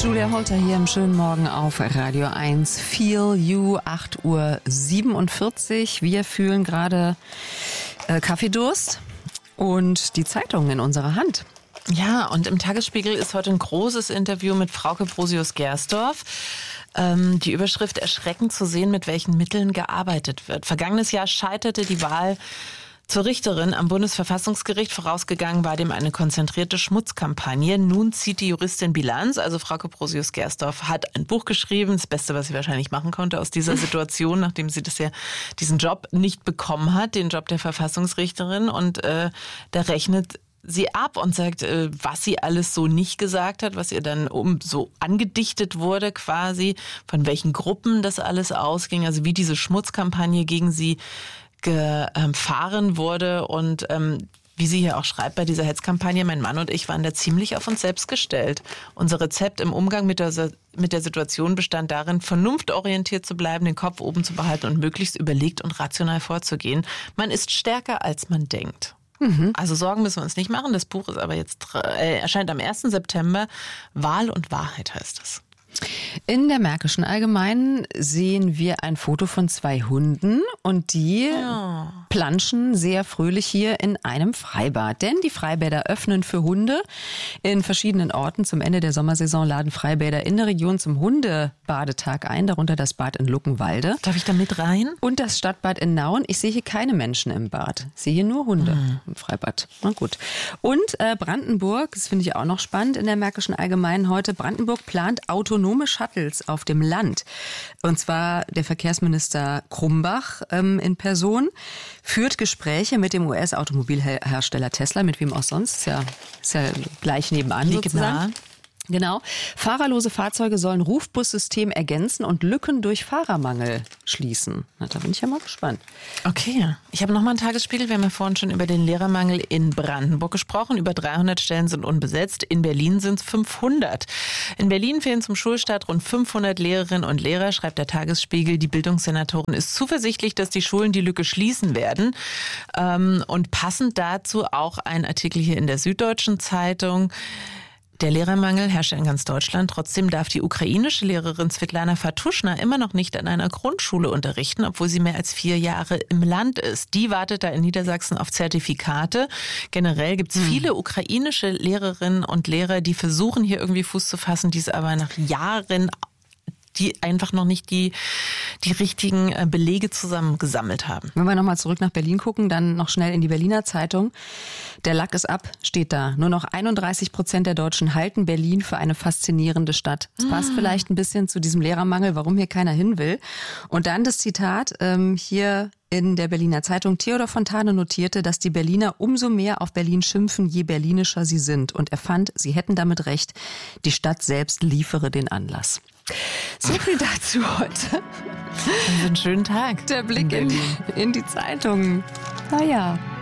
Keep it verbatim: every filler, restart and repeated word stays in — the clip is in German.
Julia Holter hier im schönen Morgen auf Radio eins. Feel You, acht Uhr siebenundvierzig. Wir fühlen gerade äh, Kaffeedurst und die Zeitung in unserer Hand. Ja, und im Tagesspiegel ist heute ein großes Interview mit Frauke Brosius-Gersdorf. Ähm, die Überschrift: Erschreckend zu sehen, mit welchen Mitteln gearbeitet wird. Vergangenes Jahr scheiterte die Wahl zur Richterin am Bundesverfassungsgericht. Vorausgegangen war dem eine konzentrierte Schmutzkampagne. Nun zieht die Juristin Bilanz. Also Frauke Brosius-Gersdorf hat ein Buch geschrieben. Das Beste, was sie wahrscheinlich machen konnte aus dieser Situation, nachdem sie das ja, diesen Job nicht bekommen hat, den Job der Verfassungsrichterin. Und äh, da rechnet sie ab und sagt, äh, was sie alles so nicht gesagt hat, was ihr dann um so angedichtet wurde quasi, von welchen Gruppen das alles ausging, also wie diese Schmutzkampagne gegen sie gefahren wurde und ähm, wie sie hier auch schreibt bei dieser Hetzkampagne, mein Mann und ich waren da ziemlich auf uns selbst gestellt. Unser Rezept im Umgang mit der, mit der Situation bestand darin, vernunftorientiert zu bleiben, den Kopf oben zu behalten und möglichst überlegt und rational vorzugehen. Man ist stärker, als man denkt. Mhm. Also Sorgen müssen wir uns nicht machen. Das Buch ist aber jetzt äh, erscheint am ersten September. Wahl und Wahrheit heißt es. In der Märkischen Allgemeinen sehen wir ein Foto von zwei Hunden und die ja. planschen sehr fröhlich hier in einem Freibad. Denn die Freibäder öffnen für Hunde in verschiedenen Orten. Zum Ende der Sommersaison laden Freibäder in der Region zum Hundebadetag ein, darunter das Bad in Luckenwalde. Darf ich da mit rein? Und das Stadtbad in Nauen. Ich sehe hier keine Menschen im Bad. Ich sehe hier nur Hunde mhm. im Freibad. Na gut. Und äh, Brandenburg, das finde ich auch noch spannend in der Märkischen Allgemeinen heute. Brandenburg plant autonome Shuttles auf dem Land. Und zwar der Verkehrsminister Krumbach ähm, in Person führt Gespräche mit dem U S-Automobilhersteller Tesla, mit wem auch sonst. Ist ja, ist ja gleich nebenan Liegt sozusagen. nah. Genau. Fahrerlose Fahrzeuge sollen Rufbussystem ergänzen und Lücken durch Fahrermangel schließen. Na, da bin ich ja mal gespannt. Okay. Ich habe nochmal einen Tagesspiegel. Wir haben ja vorhin schon über den Lehrermangel in Brandenburg gesprochen. Über dreihundert Stellen sind unbesetzt. In Berlin sind es fünfhundert. In Berlin fehlen zum Schulstart rund fünfhundert Lehrerinnen und Lehrer, schreibt der Tagesspiegel. Die Bildungssenatorin ist zuversichtlich, dass die Schulen die Lücke schließen werden. Und passend dazu auch ein Artikel hier in der Süddeutschen Zeitung. Der Lehrermangel herrscht in ganz Deutschland. Trotzdem darf die ukrainische Lehrerin Svetlana Fatuschna immer noch nicht an einer Grundschule unterrichten, obwohl sie mehr als vier Jahre im Land ist. Die wartet da in Niedersachsen auf Zertifikate. Generell gibt es hm. viele ukrainische Lehrerinnen und Lehrer, die versuchen, hier irgendwie Fuß zu fassen, die es aber nach Jahren die einfach noch nicht die, die richtigen Belege zusammengesammelt haben. Wenn wir nochmal zurück nach Berlin gucken, dann noch schnell in die Berliner Zeitung. Der Lack ist ab, steht da. Nur noch einunddreißig Prozent der Deutschen halten Berlin für eine faszinierende Stadt. Das passt mm. vielleicht ein bisschen zu diesem Lehrermangel, warum hier keiner hin will. Und dann das Zitat ähm, hier in der Berliner Zeitung. Theodor Fontane notierte, dass die Berliner umso mehr auf Berlin schimpfen, je berlinischer sie sind. Und er fand, sie hätten damit recht, die Stadt selbst liefere den Anlass. So viel dazu heute. Einen schönen Tag. Der Blick in, in, in die Zeitung. Naja.